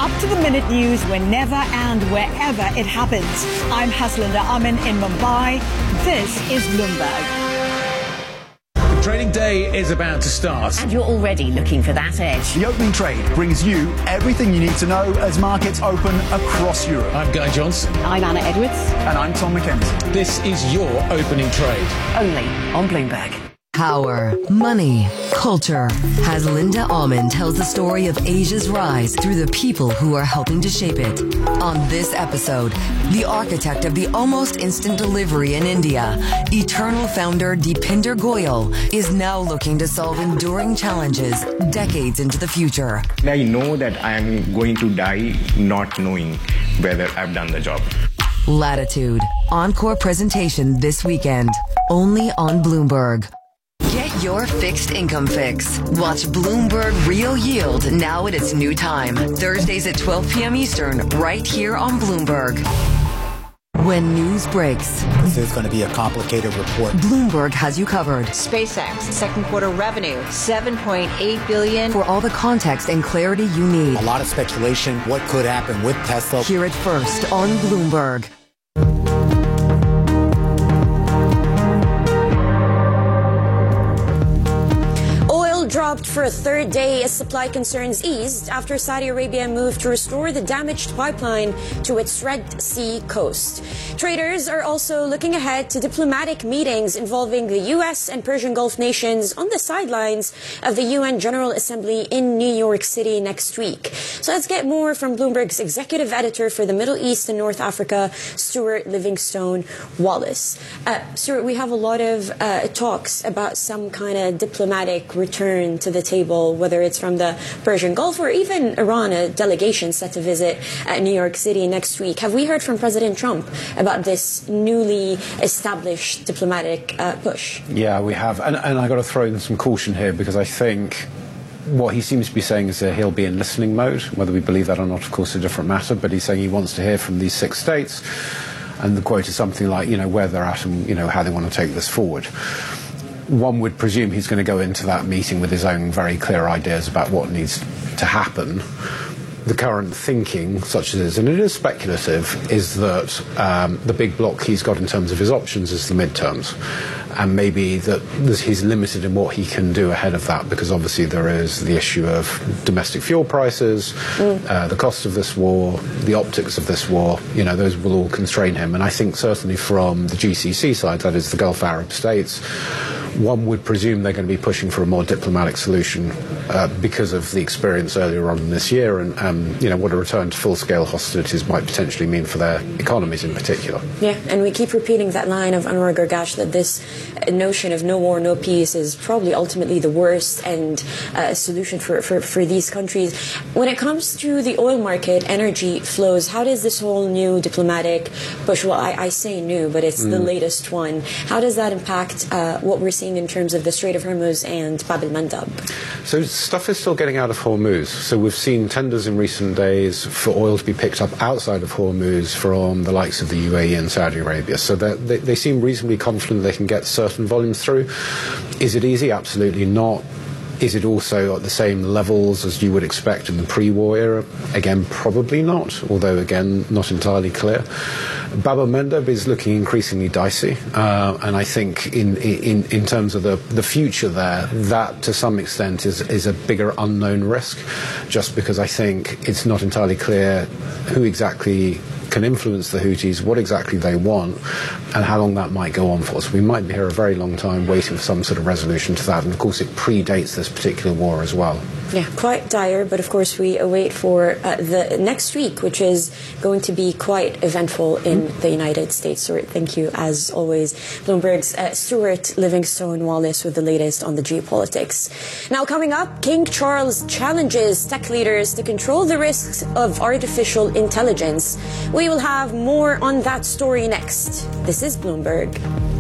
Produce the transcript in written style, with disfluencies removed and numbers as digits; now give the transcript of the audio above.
up-to-the-minute news whenever and wherever it happens. I'm Haslinda Amin in Mumbai. This is Bloomberg. Trading day is about to start. And you're already looking for that edge. The opening trade brings you everything you need to know as markets open across Europe. I'm Guy Johnson. I'm Anna Edwards. And I'm Tom McKenzie. This is your opening trade. Only on Bloomberg. Power, money, culture. Haslinda Amin tells the story of Asia's rise through the people who are helping to shape it. On this episode, the architect of the almost instant delivery in India, Eternal founder Deepinder Goyal, is now looking to solve enduring challenges decades into the future. I know that I am going to die not knowing whether I've done the job. Latitude, encore presentation this weekend, only on Bloomberg. Get your fixed income fix. Watch Bloomberg Real Yield now at its new time. Thursdays at 12 p.m. Eastern, right here on Bloomberg. When news breaks, this is going to be a complicated report. Bloomberg has you covered. SpaceX, second quarter revenue, $7.8 billion. For all the context and clarity you need. A lot of speculation, what could happen with Tesla. Hear it first on Bloomberg. Dropped for a third day as supply concerns eased after Saudi Arabia moved to restore the damaged pipeline to its Red Sea coast. Traders are also looking ahead to diplomatic meetings involving the U.S. and Persian Gulf nations on the sidelines of the UN General Assembly in New York City next week. So let's get more from Bloomberg's executive editor for the Middle East and North Africa, Stuart Livingstone Wallace. Stuart, we have a lot of talks about some kind of diplomatic return to the table, whether it's from the Persian Gulf or even Iran, a delegation set to visit New York City next week. Have we heard from President Trump about this newly established diplomatic push? Yeah, we have. And I've got to throw in some caution here because I think what he seems to be saying is that he'll be in listening mode. Whether we believe that or not, of course, is a different matter. But he's saying he wants to hear from these 6 states. And the quote is something like, where they're at and, how they want to take this forward. One would presume he's going to go into that meeting with his own very clear ideas about what needs to happen. The current thinking, such as it is, and it is speculative, is that the big block he's got in terms of his options is the midterms. And maybe that he's limited in what he can do ahead of that, because obviously there is the issue of domestic fuel prices, the cost of this war, the optics of this war, those will all constrain him. And I think certainly from the GCC side, that is the Gulf Arab states, one would presume they're going to be pushing for a more diplomatic solution because of the experience earlier on in this year and, what a return to full-scale hostilities might potentially mean for their economies in particular. Yeah, and we keep repeating that line of Anwar Gargash that this notion of no war, no peace is probably ultimately the worst and solution for these countries. When it comes to the oil market, energy flows, how does this whole new diplomatic push, well, I say new, but it's the latest one, how does that impact what we're seeing in terms of the Strait of Hormuz and Bab el-Mandab? So stuff is still getting out of Hormuz. So we've seen tenders in recent days for oil to be picked up outside of Hormuz from the likes of the UAE and Saudi Arabia. So they seem reasonably confident they can get certain volumes through. Is it easy? Absolutely not. Is it also at the same levels as you would expect in the pre-war era? Again, probably not, although, again, not entirely clear. Bab el-Mandab is looking increasingly dicey, and I think in terms of the future there, that to some extent is a bigger unknown risk, just because I think it's not entirely clear who exactly can influence the Houthis, what exactly they want, and how long that might go on for. So we might be here a very long time waiting for some sort of resolution to that. And of course, it predates this particular war as well. Yeah, quite dire, but of course we await for the next week, which is going to be quite eventful in the United States. Stuart, thank you as always. Bloomberg's Stuart Livingstone Wallace with the latest on the geopolitics. Now coming up, King Charles challenges tech leaders to control the risks of artificial intelligence. We will have more on that story next. This is Bloomberg.